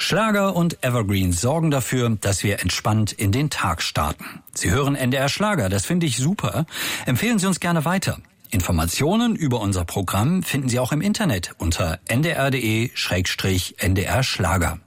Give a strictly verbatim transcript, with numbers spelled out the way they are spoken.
Schlager und Evergreens sorgen dafür, dass wir entspannt in den Tag starten. Sie hören N D R Schlager, das finde ich super. Empfehlen Sie uns gerne weiter. Informationen über unser Programm finden Sie auch im Internet unter n d r punkt d e Schrägstrich N D R Schlager.